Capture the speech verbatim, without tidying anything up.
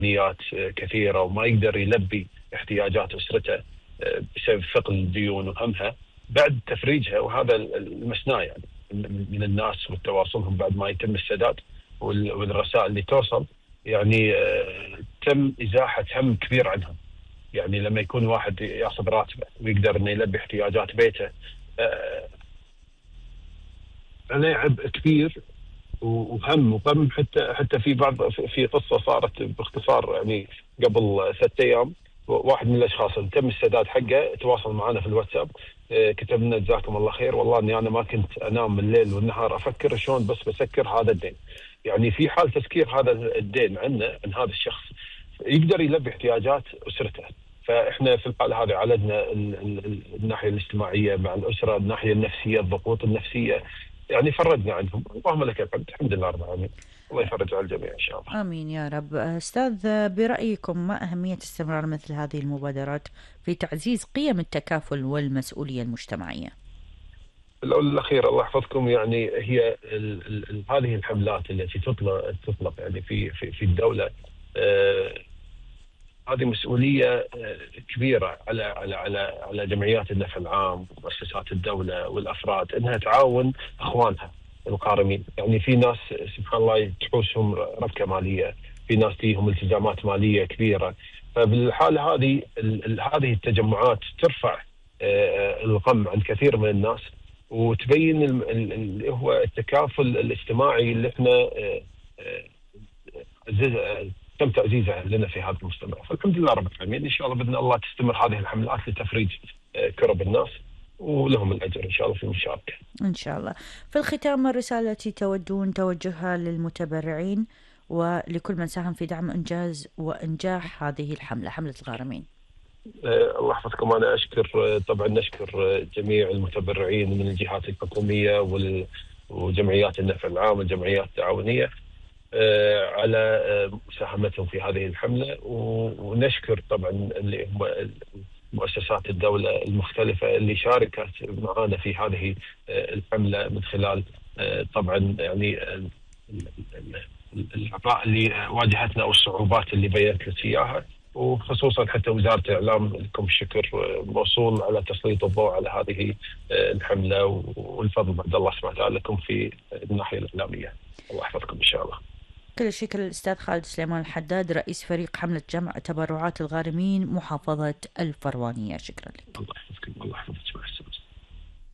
نيات كثيرة وما يقدر يلبي احتياجات أسرته بسبب ثقل الديون وهمها، بعد تفريجها، وهذا المسناه يعني من الناس وتواصلهم بعد ما يتم السداد والرسائل اللي توصل، يعني تم إزاحة هم كبير عنهم. يعني لما يكون واحد ياخذ راتبه ويقدر انه يلبي احتياجات بيته، عليه عبء كبير وهم وغم. حتى حتى في بعض في قصه صارت باختصار يعني قبل ثلاثة ايام، واحد من الاشخاص اللي تم السداد حقه تواصل معنا في الواتساب، كتب لنا جزاكم الله خير، والله اني انا ما كنت انام الليل والنهار افكر شلون بس بسكر هذا الدين. يعني في حال تسكير هذا الدين عنه عن هذا الشخص يقدر يلبي احتياجات اسرته. فاحنا في الحاله هذه عالجنا الناحيه الاجتماعيه مع الاسره، الناحيه النفسيه، الضغوط النفسيه، يعني فرجنا عنهم. اللهم لك الحمد، الحمد لله رب العالمين. الله يفرج على الجميع ان شاء الله. امين يا رب. استاذ، برايكم ما اهميه استمرار مثل هذه المبادرات في تعزيز قيم التكافل والمسؤوليه المجتمعيه؟ الأول الأخير الله يحفظكم، يعني هي ال ال ال هذه الحملات التي تطلق تطلق يعني في في في الدولة، آه هذه مسؤولية آه كبيرة على على على على جمعيات النفع العام ومؤسسات الدولة والأفراد أنها تعاون إخوانها القارمين. يعني في ناس سبحان الله تحوسهم ربكة مالية، في ناس تجيهم التزامات مالية كبيرة. فبالحالة هذه هذه التجمعات ترفع آه الغم عن كثير من الناس، وتبين اللي هو التكافل الاجتماعي اللي احنا تم تعزيزه لنا في هذا المجتمع. فالحمد لله رب العالمين، ان شاء الله باذن الله تستمر هذه الحملات لتفريج كرب الناس، ولهم الاجر ان شاء الله في المشاركه. ان شاء الله. في الختام، الرساله التي تودون توجهها للمتبرعين ولكل من ساهم في دعم انجاز وانجاح هذه الحمله، حمله الغارمين. الله يحفظكم. أنا أشكر طبعا نشكر جميع المتبرعين من الجهات الحكومية وجمعيات النفع العام والجمعيات التعاونية على مساهمتهم في هذه الحملة، ونشكر طبعا اللي هم مؤسسات الدولة المختلفة اللي شاركت معنا في هذه الحملة من خلال طبعا يعني الأعباء اللي واجهتنا أو الصعوبات اللي بينت لك إياها، وخصوصا حتى وزارة الإعلام لكم الشكر موصول على تسليط الضوء على هذه الحملة، والفضل بعد الله سبحانه وتعالى لكم في الناحية الإعلامية. الله يحفظكم إن شاء الله. كل الشكر للأستاذ خالد سليمان الحداد، رئيس فريق حملة جمع تبرعات الغارمين محافظة الفروانية. شكرا لك. الله.